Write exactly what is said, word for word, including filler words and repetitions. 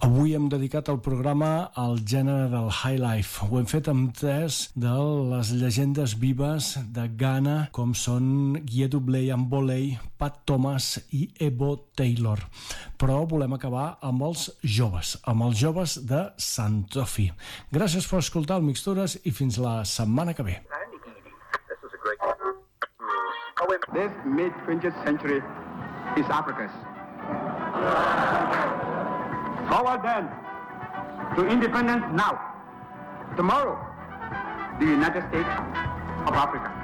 Avui hem dedicat el programa al gènere del high life. Ho hem fet amb tres de les llegendes vives de Ghana, com són Yedubley Amboley, Pat Thomas i Ebo Taylor. Però volem acabar amb els joves, amb els joves de Santofi. Gràcies per escoltar el Mixtures i fins la setmana que ve. This mid-twentieth century is Africa's. Forward then to independence now. Tomorrow, the United States of Africa.